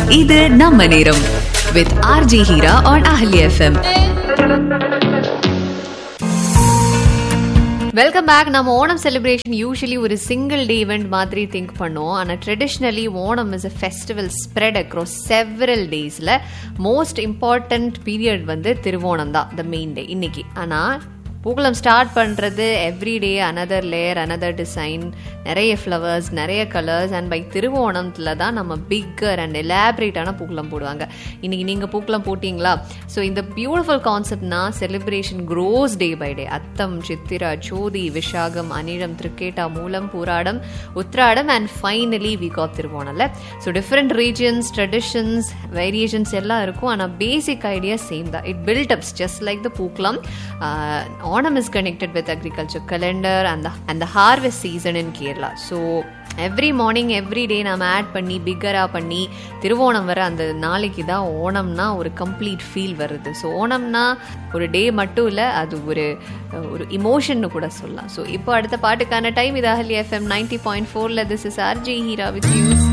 இது நம்ம நேரம் with RJ Hira on Ahli FM. Welcome back. நம்ம ஓணம் செலிப்ரேஷன் யூஸ்வலி ஒரு சிங்கிள் டே இவெண்ட் மாதிரி திங்க் பண்ணுவோம். ஆனால் traditionally Onam is a festival spread across several டேஸில். மோஸ்ட் இம்பார்ட்டன்ட் பீரியட் வந்து திருவோணம் தான், த மெயின் டே இன்னைக்கு. ஆனால் பூக்களம் ஸ்டார்ட் பண்ணுறது every day another layer, another design, நிறைய ஃப்ளவர்ஸ், நிறைய கலர்ஸ். அண்ட் பை திருவோணத்தில் தான் நம்ம பிக்கர் அண்ட் எலாபரேட்டான பூக்களம் போடுவாங்க. இன்றைக்கி நீங்கள் பூக்களம் போட்டிங்களா? ஸோ இந்த beautiful கான்செப்ட்னா celebration cross day by day. அத்தம், சித்திரா, சோதி, விஷாகம், அனிழம், திருக்கேட்டா, மூலம், பூராடம், உத்ராடம் and finally week of திருவோணம்ல. So different regions, traditions, variations எல்லாம் இருக்கும். ஆனால் பேசிக் ஐடியா சேம் தான். It build ups just like the பூக்களம். Onam is connected with agriculture calendar and the harvest season in Kerala. So every morning every day நாம add பண்ணி பிக்கரா பண்ணி திருவோணம் வர அந்த நாளைக்கு தான் ஓணம்னா ஒரு கம்ப்ளீட் ஃபீல் வருது. ஸோ ஓணம்னா ஒரு டே மட்டும் இல்லை, அது ஒரு இமோஷன் கூட சொல்லலாம். ஸோ இப்போ அடுத்த பாட்டுக்கான டைம். இது அஹலி FM 90.4. This is RJ Hira with you.